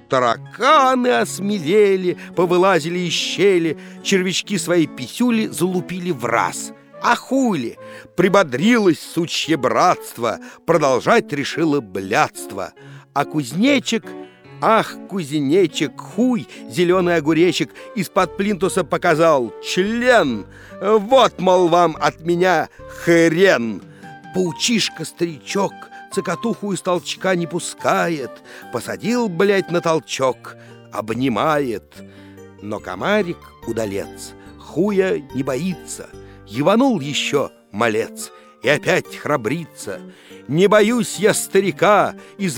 Тараканы осмелели, повылазили из щели, червячки свои писюли залупили в раз. А хули! Прибодрилось сучье братство, продолжать решило блядство. А кузнечик, ах, кузнечик, хуй, зеленый огуречек, из-под плинтуса показал член. Вот, мол, вам от меня хрен. Паучишка-старичок цокотуху из толчка не пускает, посадил, блядь, на толчок, обнимает. Но комарик-удалец хуя не боится, еванул еще малец и опять храбрится. Не боюсь я старика,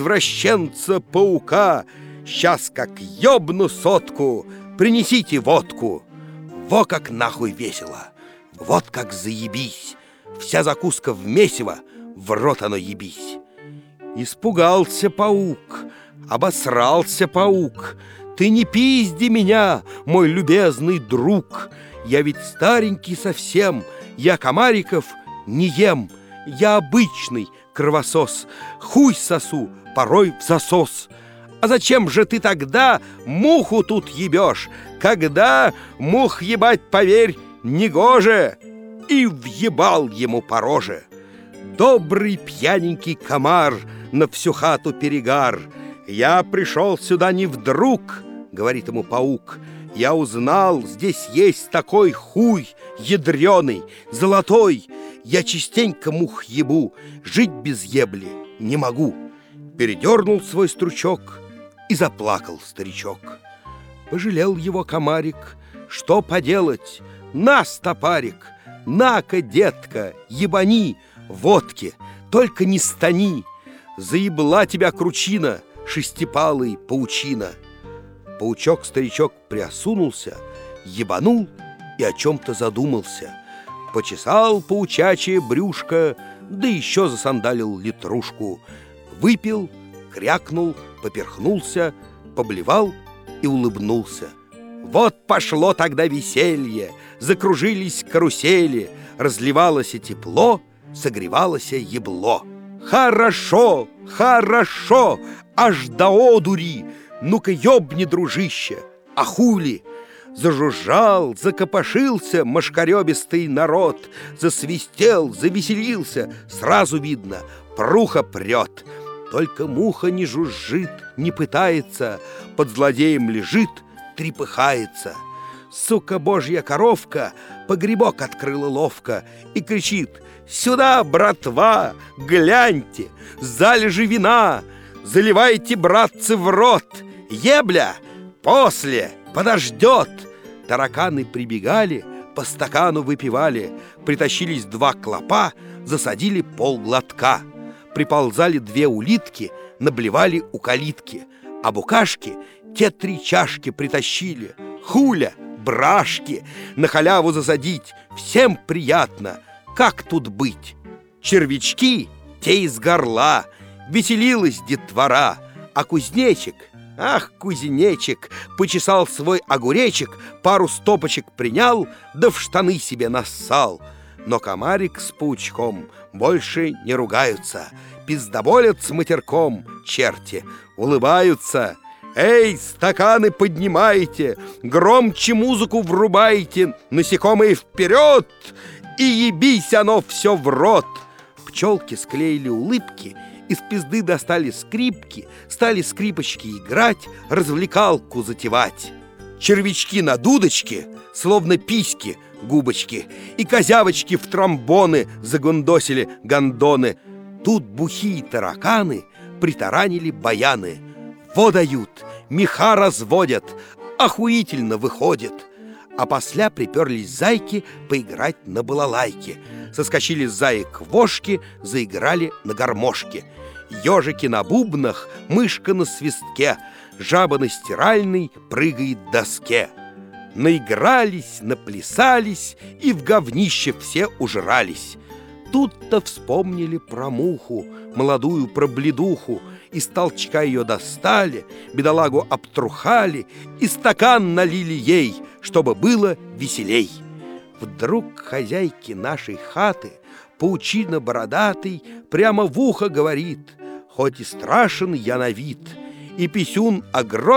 извращенца-паука, сейчас как ёбну сотку, принесите водку. Во как нахуй весело, вот как заебись, вся закуска в месиво, в рот оно ебись. Испугался паук, обосрался паук. Ты не пизди меня, мой любезный друг. Я ведь старенький совсем, я комариков не ем. Я обычный кровосос, хуй сосу порой в засос. А зачем же ты тогда муху тут ебешь, когда мух ебать, поверь, негоже? И въебал ему по роже. Добрый пьяненький комар, на всю хату перегар. Я пришел сюда не вдруг, говорит ему паук. Я узнал, здесь есть такой хуй ядреный, золотой. Я частенько мух ебу, жить без ебли не могу. Передернул свой стручок и заплакал старичок. Пожалел его комарик, что поделать? На, стопарик, на-ка, детка, ебани водки, только не стани. Заебла тебя кручина, шестипалый паучина. Паучок-старичок приосунулся, ебанул и о чем-то задумался. Почесал паучачье брюшко, да еще засандалил литрушку. Выпил, крякнул, поперхнулся, поблевал и улыбнулся. Вот пошло тогда веселье, закружились карусели, разливалось тепло, согревалось ебло. Хорошо, хорошо, аж до одури. Ну-ка ёбни, дружище, а хули? Зажужжал, закопошился мошкарёбистый народ, засвистел, завеселился, сразу видно, пруха прет. Только муха не жужжит, не пытается, под злодеем лежит, трепыхается. Сука божья коровка погребок открыла ловко и кричит: «Сюда, братва, гляньте, залежи вина, заливайте, братцы, в рот, ебля после подождет». Тараканы прибегали, по стакану выпивали, притащились два клопа, засадили полглотка. Приползали две улитки, наблевали у калитки, а букашки те 3 чашки притащили. Хуля, брашки, на халяву засадить, всем приятно. Как тут быть? Червячки те из горла, веселилась детвора, а кузнечик, ах, кузнечик, почесал свой огуречек, пару стопочек принял, да в штаны себе нассал. Но комарик с паучком больше не ругаются, пиздоболят с матерком, черти, улыбаются. Эй, стаканы поднимайте, громче музыку врубайте, насекомые вперед, и ебись оно все в рот. Пчелки склеили улыбки, из пизды достали скрипки, стали скрипочки играть, развлекалку затевать. Червячки на дудочке, словно письки, губочки, и козявочки в тромбоны загундосили гондоны. Тут бухие тараканы притаранили баяны. Во дают, меха разводят, охуительно выходит. А после приперлись зайки поиграть на балалайке. Соскочили с заек вошки, заиграли на гармошке. Ежики на бубнах, мышка на свистке, жаба на стиральной прыгает доске. Наигрались, наплясались и в говнище все ужрались. Тут-то вспомнили про муху, молодую пробледуху, из толчка ее достали, бедолагу обтрухали и стакан налили ей, чтобы было веселей. Вдруг хозяйке нашей хаты паучина бородатый прямо в ухо говорит: хоть и страшен я на вид, и писюн огромен,